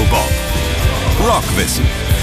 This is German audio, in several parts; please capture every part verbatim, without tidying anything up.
Bob. Rockwissen.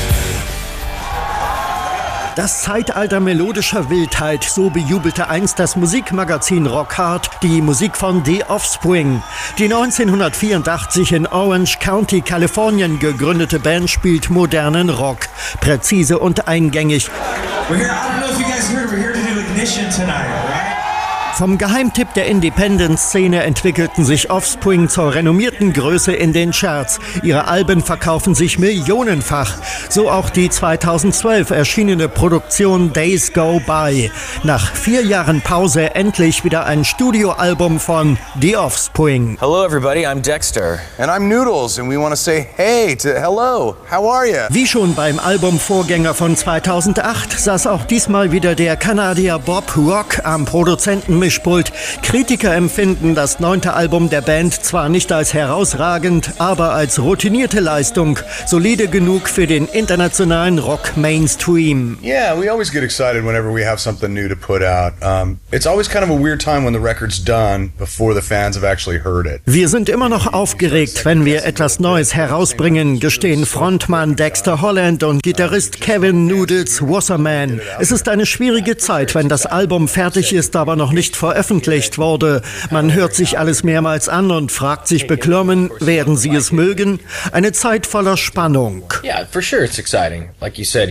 Das Zeitalter melodischer Wildheit, so bejubelte einst das Musikmagazin Rockhard die Musik von The Offspring. Die neunzehnhundertvierundachtzig in Orange County, Kalifornien gegründete Band spielt modernen Rock, präzise und eingängig. We're here, I don't know if you guys heard, we're here to do Ignition tonight, right? Vom Geheimtipp der Independent-Szene entwickelten sich Offspring zur renommierten Größe in den Charts. Ihre Alben verkaufen sich millionenfach. So auch die zweitausendzwölf erschienene Produktion Days Go By. Nach vier Jahren Pause endlich wieder ein Studioalbum von The Offspring. Hello everybody, I'm Dexter. And I'm Noodles and we want to say hey to hello, how are you? Wie schon beim Albumvorgänger von zweitausendacht saß auch diesmal wieder der Kanadier Bob Rock am Produzentenmischpult. Kritiker empfinden das neunte Album der Band zwar nicht als herausragend, aber als routinierte Leistung, solide genug für den internationalen Rock-Mainstream. Yeah, we always get excited whenever we have something new to put out. Um, it's always kind of a weird time when the record's done before the fans have actually heard it. Wir sind immer noch aufgeregt, wenn wir etwas Neues herausbringen, gestehen Frontmann Dexter Holland und Gitarrist Kevin Noodles Wasserman. Es ist eine schwierige Zeit, wenn das Album fertig ist, aber noch nicht veröffentlicht wurde. Man hört sich alles mehrmals an und fragt sich beklommen, werden sie es mögen? Eine Zeit voller Spannung. Yeah, for sure it's exciting, like you said.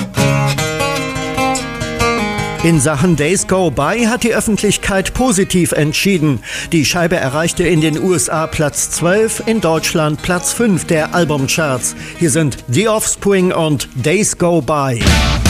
In Sachen Days Go By hat die Öffentlichkeit positiv entschieden. Die Scheibe erreichte in den U S A Platz zwölf, in Deutschland Platz fünf der Albumcharts. Hier sind The Offspring und Days Go By.